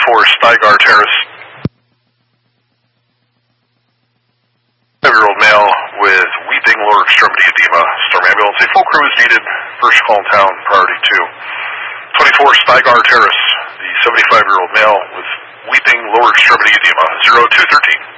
Stygar Terrace. 5-year-old male with weeping lower extremity edema. Storm ambulance. A full crew is needed. First call in town, priority 2. 24 Stygar Terrace. The 75-year-old male with weeping lower extremity edema. 0213.